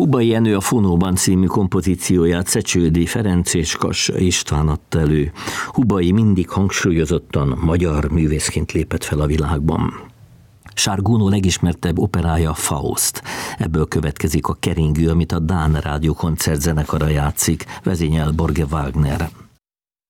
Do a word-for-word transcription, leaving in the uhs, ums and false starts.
Hubai Jenő a Fonóban című kompozícióját Szecsődi Ferenc és Kass István adta elő. Hubai mindig hangsúlyozottan magyar művészként lépett fel a világban. Charles Gounod legismertebb operája Faust. Ebből következik a Keringő, amit a Dán Rádió koncertzenekara játszik, vezényel Borge Wagner.